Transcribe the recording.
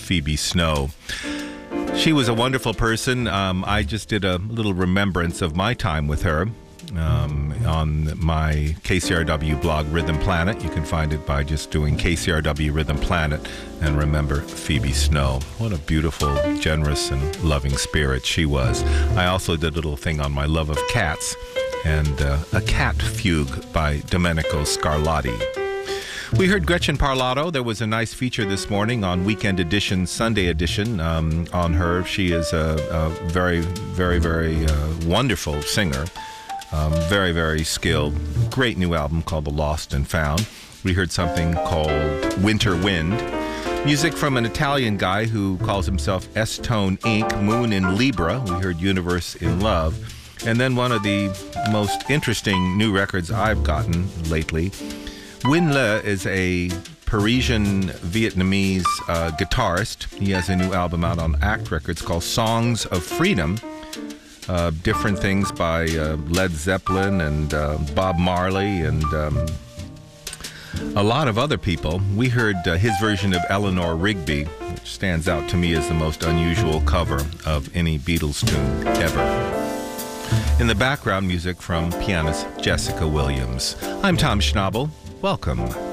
Phoebe Snow. She was a wonderful person. I just did a little remembrance of my time with her on my KCRW blog, Rhythm Planet. You can find it by just doing KCRW Rhythm Planet and remember Phoebe Snow. What a beautiful, generous, and loving spirit she was. I also did a little thing on my love of cats and a cat fugue by Domenico Scarlatti. We heard Gretchen Parlato. There was a nice feature this morning on Weekend Edition, Sunday Edition on her. She is a very, very, very wonderful singer. Very, very skilled. Great new album called The Lost and Found. We heard something called Winter Wind. Music from an Italian guy who calls himself S-Tone Inc., Moon in Libra. We heard Universe in Love. And then one of the most interesting new records I've gotten lately. Win Le is a Parisian Vietnamese guitarist. He has a new album out on Act Records called Songs of Freedom. Different things by Led Zeppelin and Bob Marley and a lot of other people. We heard his version of Eleanor Rigby, which stands out to me as the most unusual cover of any Beatles tune ever. In the background, music from pianist Jessica Williams. I'm Tom Schnabel. Welcome